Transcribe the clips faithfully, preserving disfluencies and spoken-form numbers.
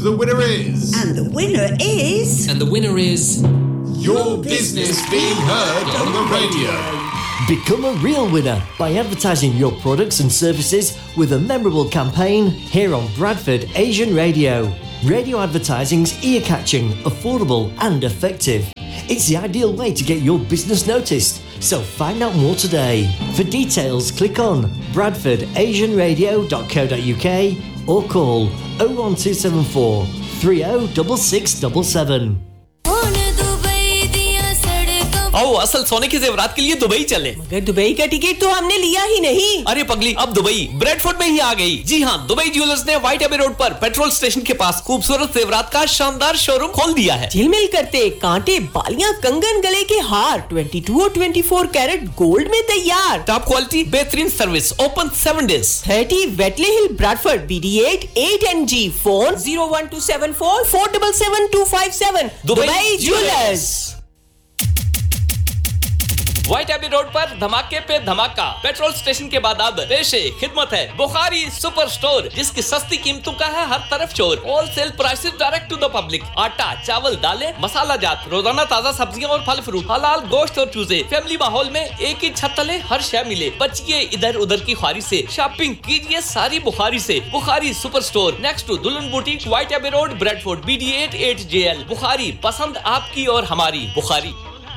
the winner is... And the winner is... And the winner is... Your business being heard on the radio. Become a real winner by advertising your products and services with a memorable campaign here on Bradford Asian Radio. Radio advertising's ear-catching, affordable and effective. It's the ideal way to get your business noticed. So find out more today. For details, click on bradford asian radio dot co dot uk or call oh one two seven four three oh six six seven seven. आओ असल सोने के जेवरात के लिए Dubai चले। मगर Dubai का टिकट तो हमने लिया ही नहीं। अरे पगली, अब दुबई ब्रेडफोर्ड में ही आ गई। जी हाँ, दुबई ज्वेलर्स ने व्हाइट एबे रोड पर पेट्रोल स्टेशन के पास खूबसूरत जेवरात का शानदार शोरूम खोल दिया है। झिलमिल करते कांटे, बालियां, कंगन, गले के हार बाईस और चौबीस कैरेट गोल्ड में तैयार। टॉप क्वालिटी, बेहतरीन सर्विस, ओपन सेवन डेज। तीस वेटले हिल, Bradford, B D eight eight N G. Phone oh one two seven four four seven seven two five seven। Dubai jewellers. White AB road पर धमाके पे धमाका। Petrol station के बाद अब पेशे खिदमत है बुखारी सुपर स्टोर, जिसकी सस्ती कीमतों का है हर तरफ शोर। Wholesale prices direct to the public. आटा, चावल, दालें, मसाला जात, रोजाना ताजा सब्जियां और फल फ्रूट, हलाल गोश्त और चूजे। फैमिली माहौल में एक ही छत तले हर शय मिले। बचिए इधर उधर की ख्वारी से, शॉपिंग कीजिए सारी बुखारी से। Bukhari super store next to दुल्हन boutique, white AB road, Bradford, B D eight eight J L. Bukhari, पसंद आपकी और हमारी बुखारी।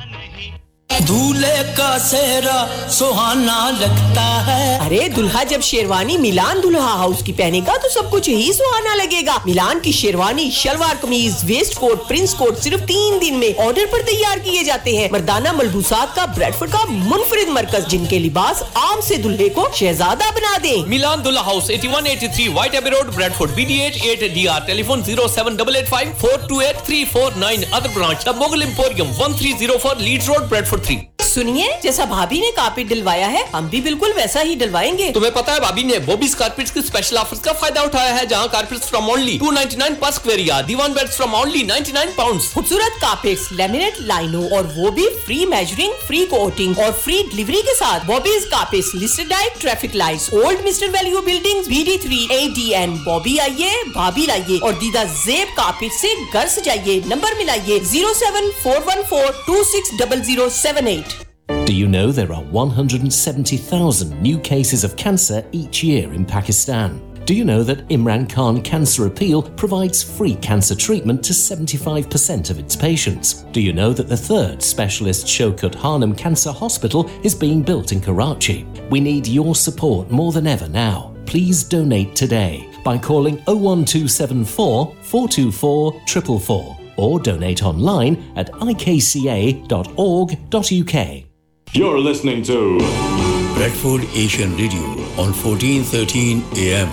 दूल्हे का सेहरा सुहाना लगता है। अरे दुल्हा जब शेरवानी मिलान दुल्हा हाउस की पहनेगा तो सब कुछ ही सुहाना लगेगा। मिलान की शेरवानी, शलवार कमीज, वेस्ट कोट, प्रिंस कोट सिर्फ तीन दिन में ऑर्डर पर तैयार किए जाते हैं। मर्दाना मलबूसात का ब्रेडफोर्ड का मुनफरिद मरकज, जिनके लिबास आम से दुल्हे को शहजादा बना दे। मिलान दुल्हा हाउस इक्यासी तिरासी white AB road, Bradford, B D eight eight D R. Telephone oh seven eight eight five four two eight three four nine। Other branch the Mughal emporium thirteen oh four Leeds road, Bradford three. सुनिए, जैसा भाभी ने carpet डलवाया है हम भी बिल्कुल वैसा ही डलवाएंगे। तुम्हें पता है भाभी ने बॉबीज कारपेट्स की स्पेशल ऑफर्स का फायदा उठाया है, जहां carpets from only two ninety-nine पर square yard, Diwan beds from only ninety-nine pounds. खूबसूरत कारपेट्स, लैमिनेट, लाइनो और वो भी फ्री मेजरिंग, फ्री कोटिंग और फ्री डिलीवरी के साथ। Bobby's carpets, listed diet, traffic lights, old mister value buildings, B D three A D N. Bobby आइए, भाभी लाइए और दीदा जेब कारपेट से घर सजाइए। Number मिलाइए oh seven four one four two six zero zero seven eight। Do you know there are one hundred seventy thousand new cases of cancer each year in Pakistan? Do you know that Imran Khan Cancer Appeal provides free cancer treatment to seventy-five percent of its patients? Do you know that the third specialist Shaukat Hanum Cancer Hospital is being built in Karachi? We need your support more than ever now. Please donate today by calling oh one two seven four four two four four four four or donate online at i k c a dot org dot u k. You're listening to Bradford Asian Radio on fourteen thirteen A M.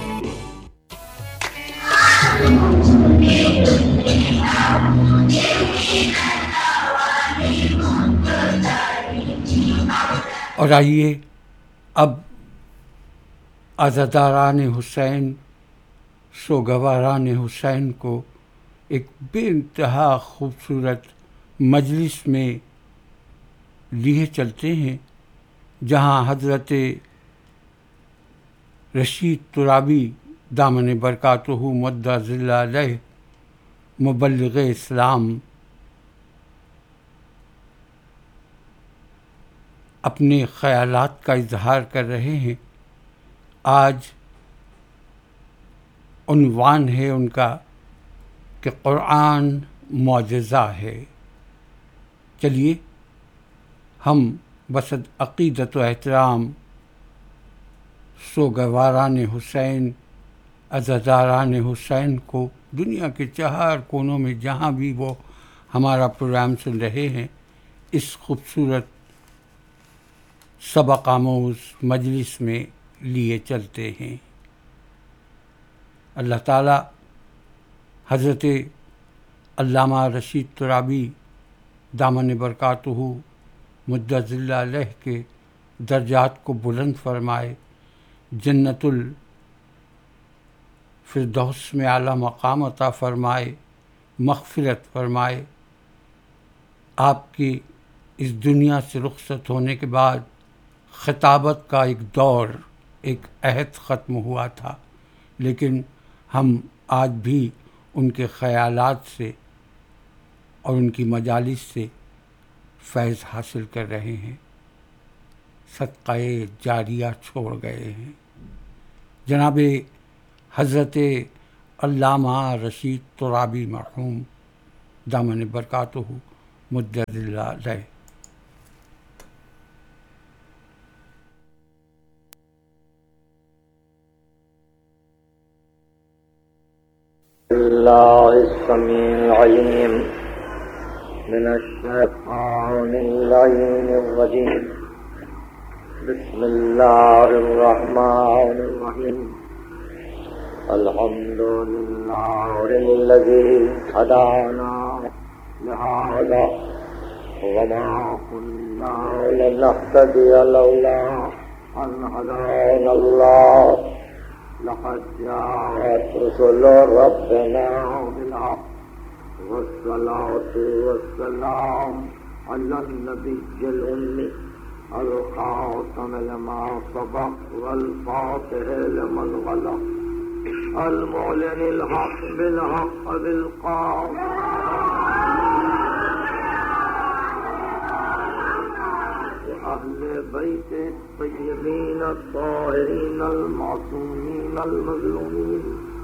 और आइए अब अज़ादारान हुसैन, सोगवारान हुसैन को एक बेइंतहा खूबसूरत मजलिस में लिए चलते हैं, जहाँ हज़रत रशीद तुराबी दामन बरकातहू मद्दा ज़िल्ला अलैह मुबल्लिग़ इस्लाम अपने ख़यालात का इजहार कर रहे हैं। आज उन्वान है उनका कि कुरान मौजज़ा है। चलिए हम बसद अक़ीदत व एहतराम सोगवारान हुसैन, अज़ादारान हुसैन को दुनिया के चार कोनों में जहाँ भी वो हमारा प्रोग्राम सुन रहे हैं, इस खूबसूरत सबक आमोज़ मजलिस में लिए चलते हैं। अल्लाह ताला हज़रत अल्लामा रशीद तुराबी दामन बरकातहू मुद्दा ज़िल्ला अलैह के दर्जात को बुलंद फरमाए, जन्नतुल फिरदौस में आला मकाम अता फरमाए, मग़फ़िरत फरमाए। आपकी इस दुनिया से रुख़सत होने के बाद ख़िताबत का एक दौर, एक अहद ख़त्म हुआ था, लेकिन हम आज भी ان کے خیالات سے اور ان کی مجالس سے فیض حاصل کر رہے ہیں، صدقہ جاریہ چھوڑ گئے ہیں۔ جناب حضرت علامہ رشید ترابی مرحوم دامن برکاتہ مدد اللہ علیہ۔ اللہ السمیع العلیم من الشیطان اللعین الرجیم، بسم اللہ الرحمن الرحیم، الحمد للہ الذی ہدانا لہذا وما كنا لنهتدی لولا ان هدانا اللہ، لقد جاءت رسل ربنا بالحق والصلاة والسلام على النبي الأمي الخاتم لما سبق والفاتح لمن غلق المعلن الحق بالحق بالقول أهل بيت الطيبين الطاهرين المعصومين المظلومين